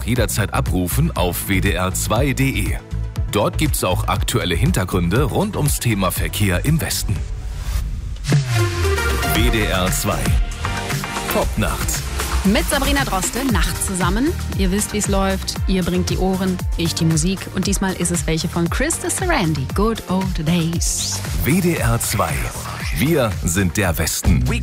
jederzeit abrufen auf wdr2.de. Dort gibt's auch aktuelle Hintergründe rund ums Thema Verkehr im Westen. WDR 2 Popnacht. Mit Sabrina Droste, Nacht zusammen. Ihr wisst, wie es läuft. Ihr bringt die Ohren, ich die Musik. Und diesmal ist es welche von Chris Sarandon. Good Old Days. WDR 2. Wir sind der Westen.